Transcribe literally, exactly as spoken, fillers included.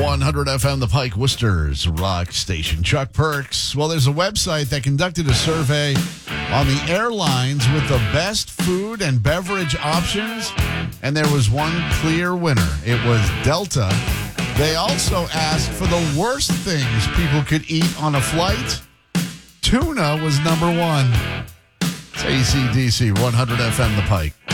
one hundred F M, The Pike, Worcester's rock station. Chuck Perks. Well, there's a website that conducted a survey on the airlines with the best food and beverage options, and there was one clear winner. It was Delta. They also asked for the worst things people could eat on a flight. Tuna was number one. It's A C D C, one hundred F M, The Pike.